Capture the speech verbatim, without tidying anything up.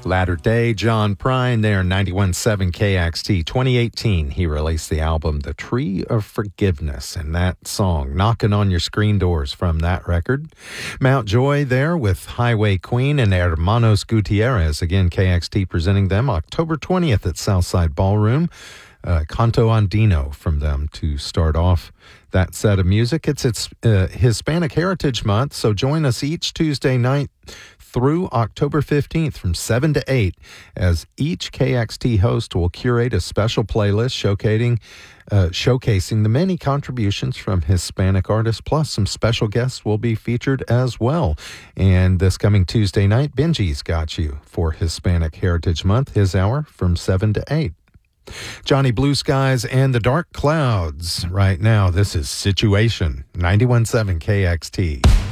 Latter Day, John Prine there, ninety-one point seven K X T. twenty eighteen, he released the album The Tree of Forgiveness, and that song, Knocking on Your Screen Doors, from that record. Mount Joy there with Highway Queen and Hermanos Gutierrez. Again, K X T presenting them October twentieth at Southside Ballroom. Uh, Canto Andino from them to start off that set of music. It's it's uh, Hispanic Heritage Month, so join us each Tuesday night through October fifteenth from seven to eight as each K X T host will curate a special playlist showcasing, uh, showcasing the many contributions from Hispanic artists, plus some special guests will be featured as well. And this coming Tuesday night, Benji's got you for Hispanic Heritage Month, his hour from seven to eight. Johnny Blue Skies and the Dark Clouds. Right now, this is Situation, ninety-one point seven K X T.